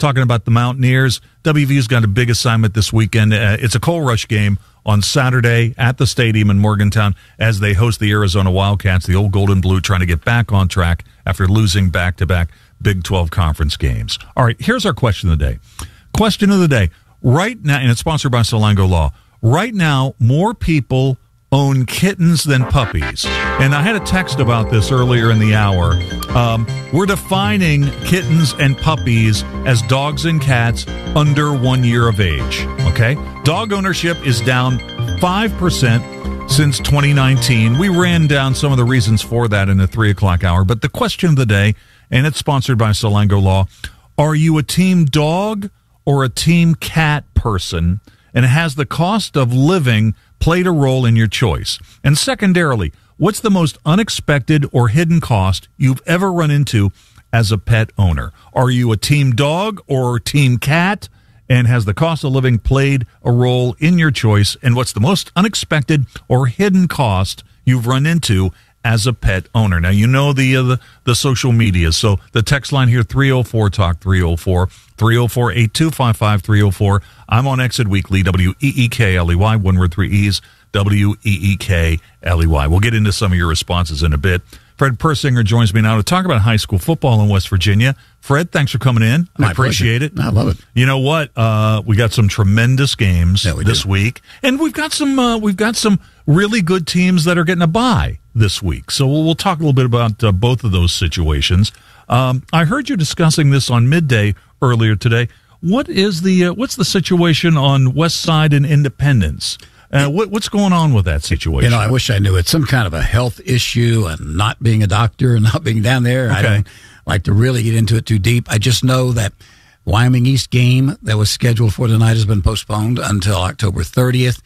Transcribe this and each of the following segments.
talking about the Mountaineers. WVU's got a big assignment this weekend. It's a coal rush game on Saturday at the stadium in Morgantown as they host the Arizona Wildcats, the old Gold and Blue, trying to get back on track after losing back-to-back Big 12 conference games. All right, here's our question of the day. Question of the day. Right now, and it's sponsored by Solango Law. Right now, more people own kittens than puppies. And I had a text about this earlier in the hour. We're defining kittens and puppies as dogs and cats under 1 year of age. Okay? Dog ownership is down 5% since 2019. We ran down some of the reasons for that in the 3 o'clock hour. But the question of the day, and it's sponsored by Solango Law, are you a team dog or a team cat person? And has the cost of living played a role in your choice? And secondarily, what's the most unexpected or hidden cost you've ever run into as a pet owner? Are you a team dog or team cat? And has the cost of living played a role in your choice? And what's the most unexpected or hidden cost you've run into as a pet owner? Now, you know the social media. So the text line here, 304-TALK, 304-8255-304. I'm on Exit Weekly, WEEKLEY, one word, 3 E's, WEEKLEY. We'll get into some of your responses in a bit. Fred Persinger joins me now to talk about high school football in West Virginia. Fred, thanks for coming in. I appreciate it. I love it. You know what? We got some tremendous games this week, and we've got some really good teams that are getting a bye this week. So we'll talk a little bit about both of those situations. I heard you discussing this on Midday earlier today. What's the situation on West Side and Independence? What's going on with that situation? I wish I knew. It's some kind of a health issue, and not being a doctor and not being down there. Okay. I don't like to really get into it too deep. I just know that Wyoming East game that was scheduled for tonight has been postponed until October 30th,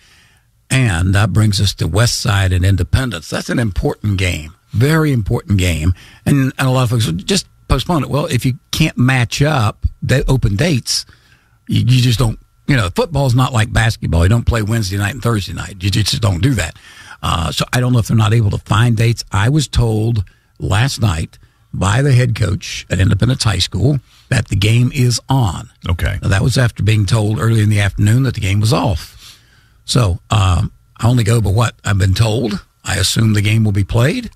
and that brings us to West Side and Independence. That's an important game, very important game, and a lot of folks would just postpone it. Well, if you can't match up the open dates, you just don't. Football's not like basketball. You don't play Wednesday night and Thursday night. You just don't do that. So I don't know if they're not able to find dates. I was told last night by the head coach at Independence High School that the game is on. Okay. Now, that was after being told early in the afternoon that the game was off. So I only go by what I've been told. I assume the game will be played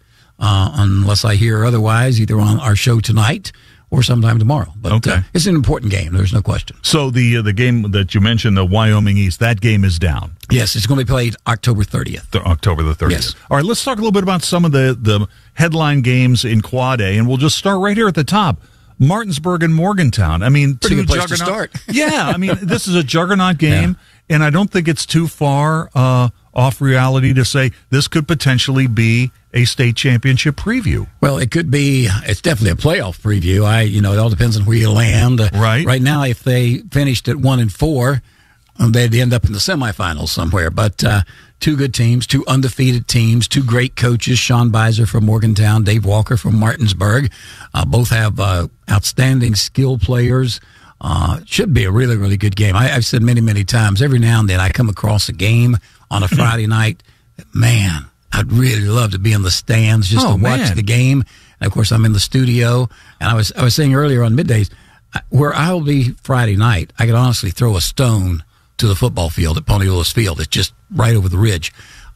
unless I hear otherwise, either on our show tonight or sometime tomorrow. But it's an important game. There's no question. So the game that you mentioned, the Wyoming East, that game is down. Yes, it's going to be played October 30th. October the 30th. Yes. All right, let's talk a little bit about some of the headline games in Quad A, and we'll just start right here at the top. Martinsburg and Morgantown. I mean, pretty good place to start. Yeah, I mean, this is a juggernaut game, and I don't think it's too far off reality to say this could potentially be a state championship preview. Well, it could be. It's definitely a playoff preview. It all depends on where you land. Right. Right now, if they finished at 1-4, they'd end up in the semifinals somewhere. But two good teams, two undefeated teams, two great coaches, Sean Beiser from Morgantown, Dave Walker from Martinsburg. Both have outstanding skill players. Should be a really, really good game. I've said many, many times, every now and then I come across a game on a Friday night. Man, I'd really love to be in the stands just to watch the game. And of course, I'm in the studio. And I was saying earlier on Middays, where I'll be Friday night, I could honestly throw a stone to the football field at Pony Willis Field. It's just right over the ridge.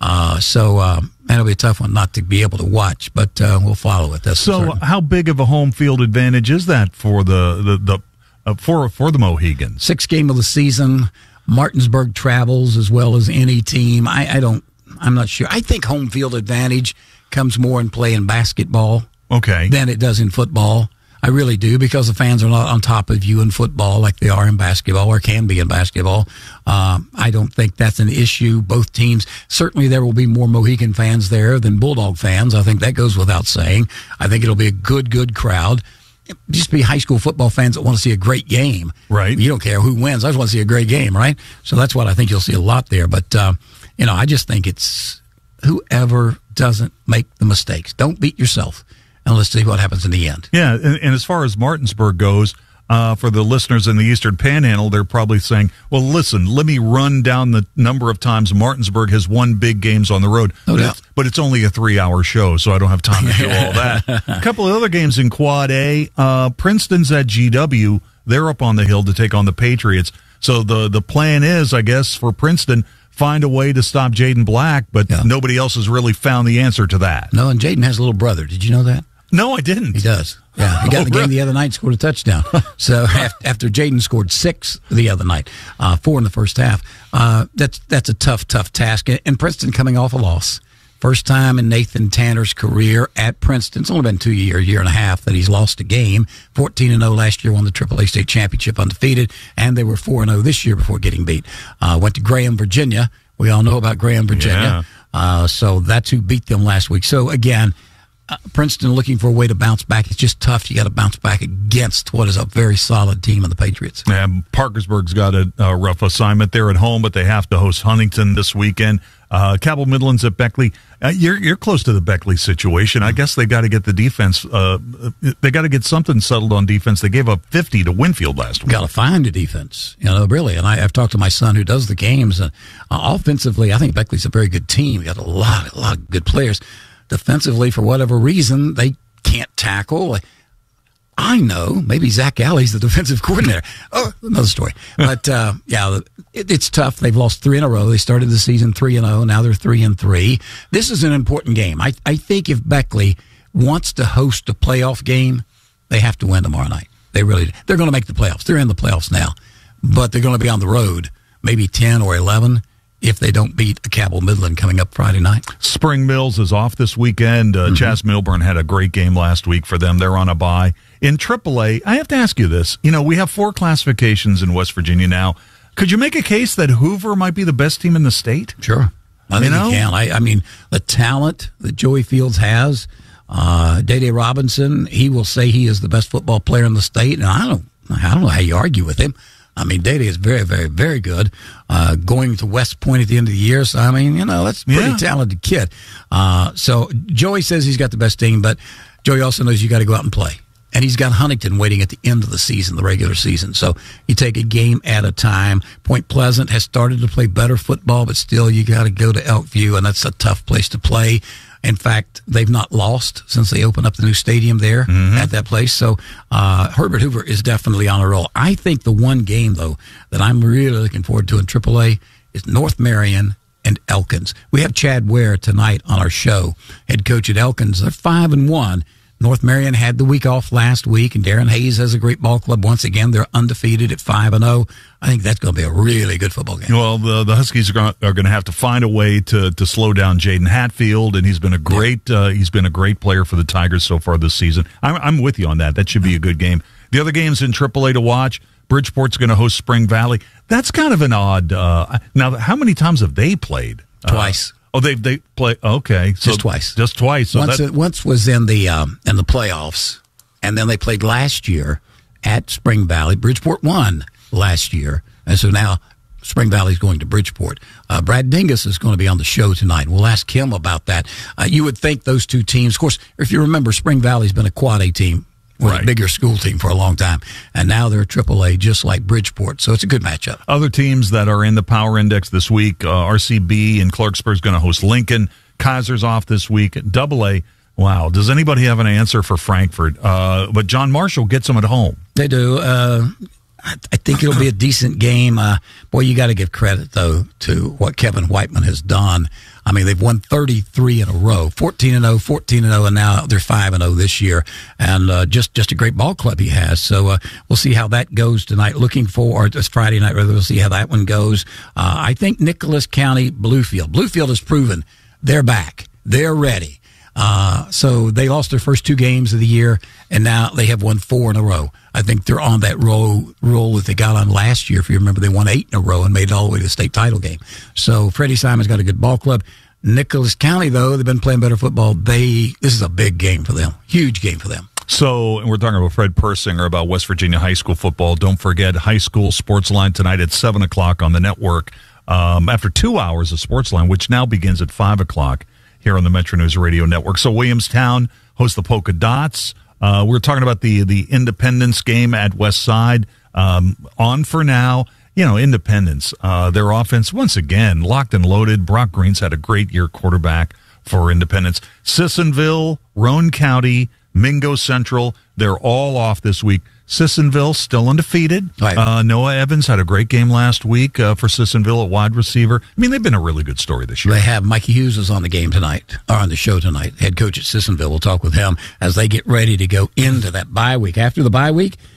So that'll be a tough one not to be able to watch, but we'll follow it. That's so. How big of a home field advantage is that for the Mohegans? 6th game of the season. Martinsburg travels as well as any team. I'm not sure. I think home field advantage comes more in play in basketball than it does in football. I really do, because the fans are not on top of you in football like they are in basketball or can be in basketball. I don't think that's an issue. Both teams, certainly there will be more Mohegan fans there than Bulldog fans. I think that goes without saying. I think it'll be a good crowd. Just be high school football fans that want to see a great game. Right. You don't care who wins. I just want to see a great game, right? So that's what I think you'll see a lot there. But, I just think it's whoever doesn't make the mistakes. Don't beat yourself, and let's see what happens in the end. Yeah, and as far as Martinsburg goes, for the listeners in the Eastern Panhandle, they're probably saying, well, listen, let me run down the number of times Martinsburg has won big games on the road. No doubt. But it's only a 3-hour show, so I don't have time to do all that. A couple of other games in Quad A. Princeton's at GW They're up on the hill to take on the Patriots. So the plan is, I guess, for Princeton, find a way to stop Jaden Black, but nobody else has really found the answer to that. No, and Jaden has a little brother. Did you know that? No, I didn't. He does. Yeah, he got in the game the other night and scored a touchdown. So after Jaden scored 6 the other night, 4 in the first half, that's a tough task. And Princeton coming off a loss. First time in Nathan Tanner's career at Princeton. It's only been 2 years, year and a half that he's lost a game. 14-0 last year, won the AAA state championship undefeated, and they were 4-0 this year before getting beat. Went to Graham, Virginia. We all know about Graham, Virginia. Yeah. So that's who beat them last week. So again, Princeton looking for a way to bounce back. It's just tough. You got to bounce back against what is a very solid team of the Patriots. Parkersburg's got a rough assignment. They're at home, but they have to host Huntington this weekend. Cabell Midland's at Beckley. You're close to the Beckley situation. I guess they got to get the defense. They got to get something settled on defense. They gave up 50 to Winfield last week. Got to find a defense, really. And I've talked to my son who does the games. And offensively, I think Beckley's a very good team. Got a lot of good players. Defensively, for whatever reason, they can't tackle. I know. Maybe Zach Alley's the defensive coordinator. Oh, another story. But, it's tough. They've lost 3 in a row. They started the season 3-0. Now they're 3-3. This is an important game. I think if Beckley wants to host a playoff game, they have to win tomorrow night. They're going to make the playoffs. They're in the playoffs now. But they're going to be on the road, maybe 10 or 11. If they don't beat the Cabell Midland coming up Friday night. Spring Mills is off this weekend. Chas Milburn had a great game last week for them. They're on a bye. In AAA, I have to ask you this. We have 4 classifications in West Virginia now. Could you make a case that Hoover might be the best team in the state? Sure. I think you can. I mean, the talent that Joey Fields has, Day Robinson, he will say he is the best football player in the state, and I don't know how you argue with him. I mean, Day is very, very, very good. Going to West Point at the end of the year, so I mean, that's a pretty talented kid. So Joey says he's got the best team, but Joey also knows you got to go out and play. And he's got Huntington waiting at the end of the season, the regular season. So you take a game at a time. Point Pleasant has started to play better football, but still you got to go to Elkview, and that's a tough place to play. In fact, they've not lost since they opened up the new stadium there at that place. So Herbert Hoover is definitely on a roll. I think the one game, though, that I'm really looking forward to in AAA is North Marion and Elkins. We have Chad Ware tonight on our show, head coach at Elkins. They're 5-1. North Marion had the week off last week, and Darren Hayes has a great ball club. Once again, they're undefeated at 5-0. I think that's going to be a really good football game. Well, the Huskies are going to have to find a way to slow down Jaden Hatfield, and he's been a great player for the Tigers so far this season. I'm with you on that. That should be a good game. The other games in AAA to watch. Bridgeport's going to host Spring Valley. That's kind of an odd. Now, how many times have they played? Twice. They play. Okay, so just twice. So once was in the playoffs, and then they played last year at Spring Valley. Bridgeport won last year, and so now Spring Valley's going to Bridgeport. Brad Dingus is going to be on the show tonight. We'll ask him about that. You would think those two teams, of course, if you remember, Spring Valley's been a Quad A team. A bigger school team for a long time, and now they're AAA, just like Bridgeport. So it's a good matchup. Other teams that are in the Power Index this week: RCB in Clarksburg is going to host Lincoln. Kaiser's off this week. AA. Wow, does anybody have an answer for Frankfort? But John Marshall gets them at home. They do. I think it'll be a decent game. Boy, you got to give credit, though, to what Kevin Whiteman has done. I mean, they've won 33 in a row, 14-0, 14-0, and now they're 5-0 this year. And just a great ball club he has. So we'll see how that goes tonight. Looking for this Friday night, rather, we'll see how that one goes. I think Nicholas County, Bluefield has proven they're back. They're ready. So they lost their first 2 games of the year, and now they have won 4 in a row. I think they're on that roll that they got on last year. If you remember, they won 8 in a row and made it all the way to the state title game. So Freddie Simon's got a good ball club. Nicholas County, though, they've been playing better football. This is a big game for them, huge game for them. So we're talking about Fred Persinger about West Virginia high school football. Don't forget High School Sports Line tonight at 7 o'clock on the network. After 2 hours of Sports Line, which now begins at 5 o'clock. Here on the Metro News Radio Network. So Williamstown hosts the Polka Dots. We're talking about the Independence game at West Side. On for now. Independence. Their offense, once again, locked and loaded. Brock Green's had a great year quarterback for Independence. Sissonville, Roane County, Mingo Central, they're all off this week. Sissonville still undefeated. Right. Noah Evans had a great game last week for Sissonville at wide receiver. I mean, they've been a really good story this year. They have. Mikey Hughes is on the game tonight, or on the show tonight. Head coach at Sissonville. We'll talk with him as they get ready to go into that bye week. After the bye week,